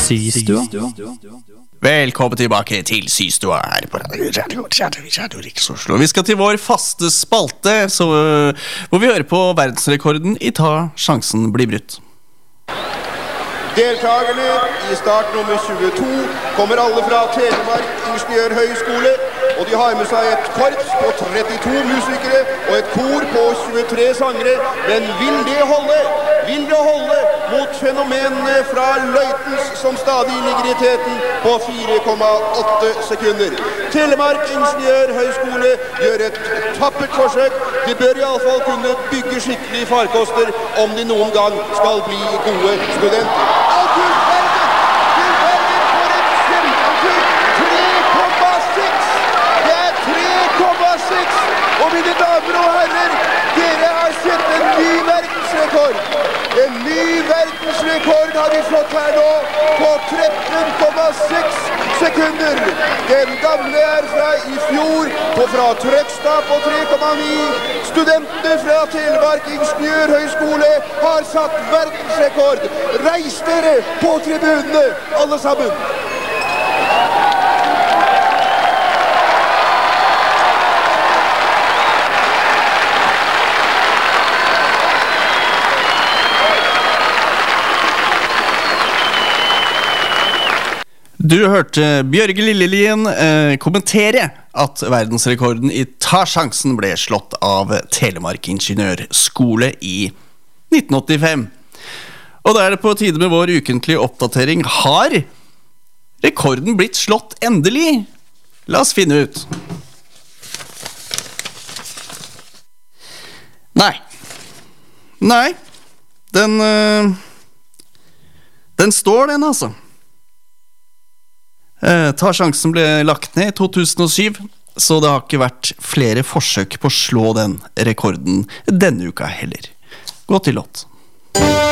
Systua. Velkommen tilbake til Systua her på Radio Riksoslo. Vi skal til vår faste spalte, hvor vi hører på verdensrekorden i Ta sjansen bli brutt. Deltagerne i start nummer 22 kommer alle fra Telemark Ingeniørhøgskole, og de har med seg et korps på 32 musikere og et kor på 23 sangere. Men vil det holde? Vil det holde mot fenomenene fra Løitens, som stadig ligger i teten på 4,8 sekunder? Telemark Ingeniørhøgskole gjør et tappert forsøk. De bør i alle fall kunne bygge skikkelige farkoster om de noen gang skal bli gode studenter. Og du verden for et kjempetur! 3,6! Det er 3,6! Og mine damer og herrer, dere har sett en ny verdensrekord. En ny verdensrekord har vi fått her nå på 13,6 sekunder. Den gamle er fra i fjor, fra Trøgstad på 3,9. Studentene fra Telemark Ingeniørhøgskole har satt verdensrekord. Reis dere på tribunene, alle sammen! Du hørte Bjørge Lillelien kommentere at verdensrekorden i Ta sjansen ble slått av Telemark Ingeniørskole i 1985. Og da er det på tide med vår ukentlige oppdatering. Har rekorden blitt slått endelig? La oss finne ut. Nei. Den står den, altså. Ta sjansen ble lagt ned i 2007, så det har ikke vært flere forsøk på å slå den rekorden denne uka heller. Gå til låt.